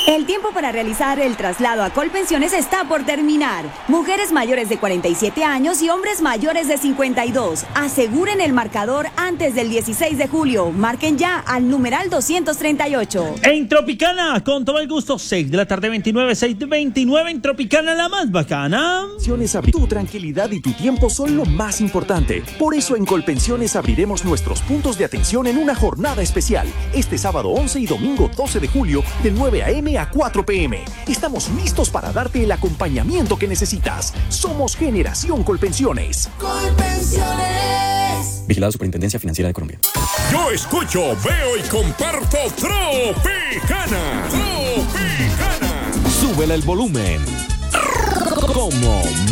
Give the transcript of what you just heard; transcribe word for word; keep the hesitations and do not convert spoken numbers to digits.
El tiempo para realizar el traslado a Colpensiones está por terminar. Mujeres mayores de cuarenta y siete años y hombres mayores de cincuenta y dos. Aseguren el marcador antes del dieciséis de julio. Marquen ya al numeral doscientos treinta y ocho. En Tropicana, con todo el gusto, seis de la tarde, veintinueve, seis de veintinueve, en Tropicana, la más bacana. Tu tranquilidad y tu tiempo son lo más importante. Por eso en Colpensiones abriremos nuestros puntos de atención en una jornada especial. Este sábado once y domingo doce de julio, de nueve a eme a cuatro pe eme. Estamos listos para darte el acompañamiento que necesitas. Somos Generación Colpensiones. Colpensiones. Vigilado Superintendencia Financiera de Colombia. Yo escucho, veo y comparto Tropicana. Tropicana. Súbele el volumen. Como